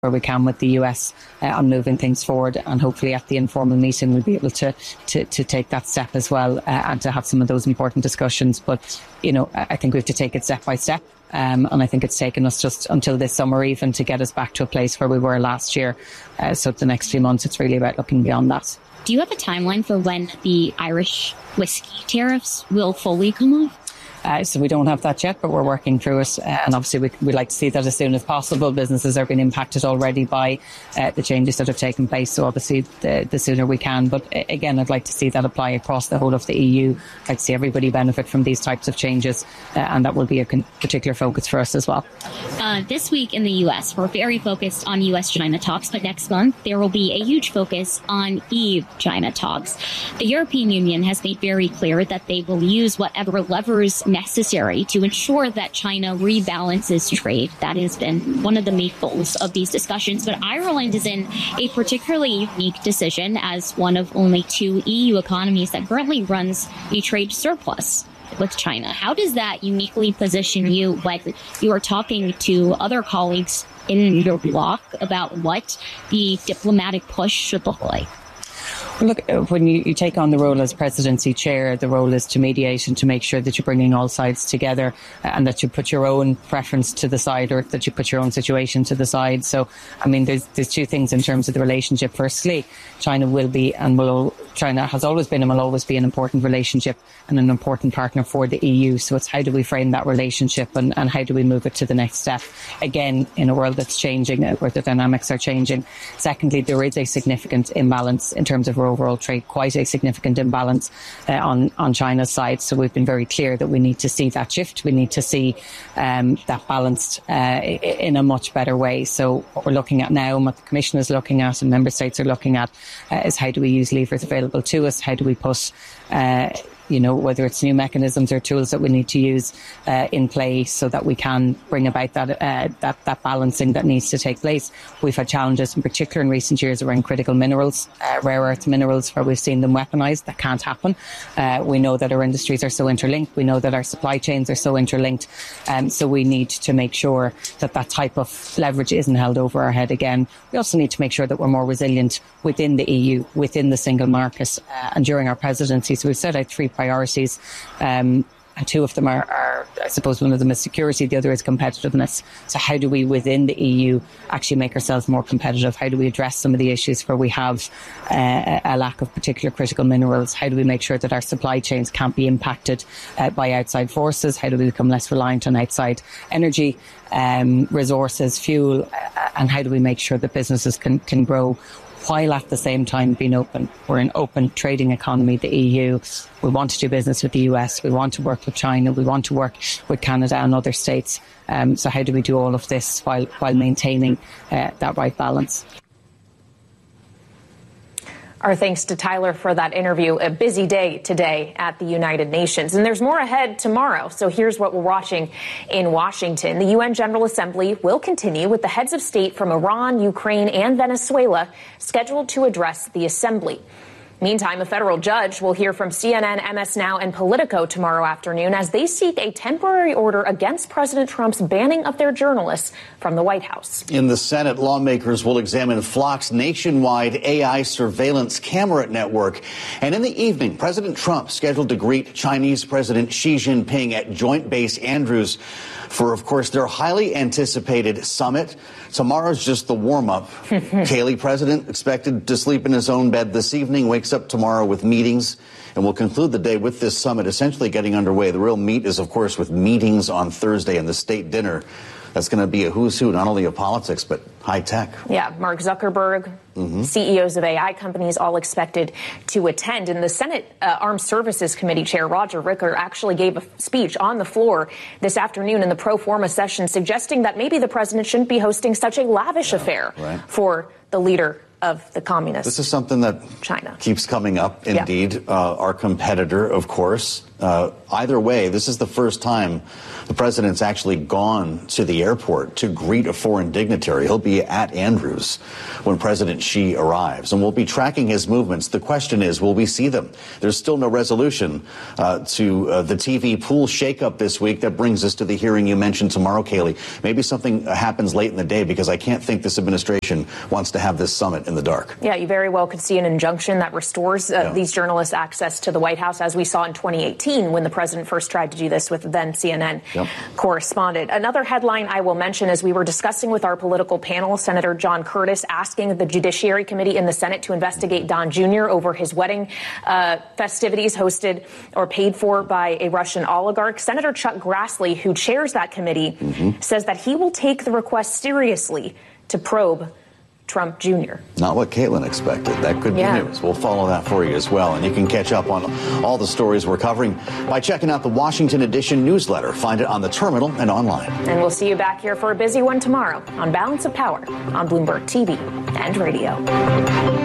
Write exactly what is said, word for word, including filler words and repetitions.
where we can with the U S uh, on moving things forward, and hopefully at the informal meeting we'll be able to to, to take that step as well uh, and to have some of those important discussions. But you know, I think we have to take it step by step. Um, and I think it's taken us just until this summer even to get us back to a place where we were last year. Uh, so the next few months, it's really about looking beyond that. Do you have a timeline for when the Irish whiskey tariffs will fully come off? Uh, so we don't have that yet, but we're working through it. Uh, and obviously we, we'd like to see that as soon as possible. Businesses are being impacted already by uh, the changes that have taken place. So obviously the, the sooner we can. But uh, again, I'd like to see that apply across the whole of the E U. I'd like to see everybody benefit from these types of changes. Uh, and that will be a con- particular focus for us as well. Uh, this week in the U S, we're very focused on U S China talks. But next month, there will be a huge focus on E U China talks. The European Union has made very clear that they will use whatever levers necessary to ensure that China rebalances trade. That has been one of the main goals of these discussions. But Ireland is in a particularly unique decision as one of only two E U economies that currently runs a trade surplus with China. How does that uniquely position you when you are talking to other colleagues in your bloc about what the diplomatic push should look like? Look, when you, you take on the role as presidency chair, the role is to mediate and to make sure that you're bringing all sides together and that you put your own preference to the side, or that you put your own situation to the side. So, I mean, there's there's two things in terms of the relationship. Firstly, China will be and will China has always been and will always be an important relationship and an important partner for the E U. So it's how do we frame that relationship and, and how do we move it to the next step? Again, in a world that's changing, where the dynamics are changing. Secondly, there is a significant imbalance in terms of our overall trade, quite a significant imbalance uh, on, on China's side. So we've been very clear that we need to see that shift. We need to see um, that balanced uh, in a much better way. So what we're looking at now and what the Commission is looking at and Member States are looking at uh, is how do we use levers available to us? How do we put uh, you know, whether it's new mechanisms or tools that we need to use uh, in place so that we can bring about that, uh, that that balancing that needs to take place. We've had challenges, in particular in recent years, around critical minerals, uh, rare earth minerals, where we've seen them weaponised. That can't happen. Uh, we know that our industries are so interlinked. We know that our supply chains are so interlinked. Um, so we need to make sure that that type of leverage isn't held over our head again. We also need to make sure that we're more resilient within the E U, within the single market. Uh, and during our presidency, so we've set out three priorities, um, and two of them are, are, I suppose, one of them is security, the other is competitiveness. So how do we, within the E U, actually make ourselves more competitive? How do we address some of the issues where we have uh, a lack of particular critical minerals? How do we make sure that our supply chains can't be impacted uh, by outside forces? How do we become less reliant on outside energy, um, resources, fuel? Uh, and how do we make sure that businesses can, can grow while at the same time being open? We're an open trading economy, the E U. We want to do business with the U S. We want to work with China. We want to work with Canada and other states. Um, so how do we do all of this while, while maintaining uh, that right balance? Our thanks to Tyler for that interview. A busy day today at the United Nations. And there's more ahead tomorrow. So here's what we're watching in Washington. The U N General Assembly will continue with the heads of state from Iran, Ukraine, and Venezuela scheduled to address the assembly. Meantime, a federal judge will hear from C N N, M S Now, and Politico tomorrow afternoon as they seek a temporary order against President Trump's banning of their journalists from the White House. In the Senate, lawmakers will examine Flock's nationwide A I surveillance camera network. And in the evening, President Trump scheduled to greet Chinese President Xi Jinping at Joint Base Andrews for, of course, their highly anticipated summit. Tomorrow's just the warm-up. Kayleigh, President expected to sleep in his own bed this evening, wakes up tomorrow with meetings, and will conclude the day with this summit essentially getting underway. The real meat is, of course, with meetings on Thursday and the state dinner. That's going to be a who's who, not only of politics, but high tech. Yeah, Mark Zuckerberg, mm-hmm. C E Os of A I companies all expected to attend. And the Senate uh, Armed Services Committee Chair Roger Wicker actually gave a speech on the floor this afternoon in the pro forma session, suggesting that maybe the president shouldn't be hosting such a lavish yeah, affair right. for the leader of the communists. This is something that China keeps coming up, indeed. Yeah. Uh, our competitor, of course, Uh, either way, this is the first time the president's actually gone to the airport to greet a foreign dignitary. He'll be at Andrews when President Xi arrives, and we'll be tracking his movements. The question is, will we see them? There's still no resolution uh, to uh, the T V pool shakeup this week. That brings us to the hearing you mentioned tomorrow, Kaylee. Maybe something happens late in the day, because I can't think this administration wants to have this summit in the dark. Yeah, you very well could see an injunction that restores uh, yeah. these journalists access to the White House, as we saw in twenty eighteen when the president first tried to do this with then C N N yep. correspondent. Another headline I will mention, as we were discussing with our political panel, Senator John Curtis asking the Judiciary Committee in the Senate to investigate Don Junior over his wedding uh, festivities hosted or paid for by a Russian oligarch. Senator Chuck Grassley, who chairs that committee, mm-hmm. says that he will take the request seriously to probe Trump Junior Not what Caitlin expected. That could be yeah. news. We'll follow that for you as well. And you can catch up on all the stories we're covering by checking out the Washington Edition newsletter. Find it on the terminal and online. And we'll see you back here for a busy one tomorrow on Balance of Power on Bloomberg T V and radio.